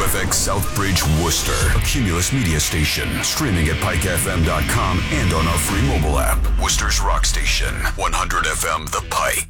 WFX Southbridge, Worcester, a Cumulus media station. Streaming at pikefm.com and on our free mobile app. Worcester's rock station, 100 FM The Pike.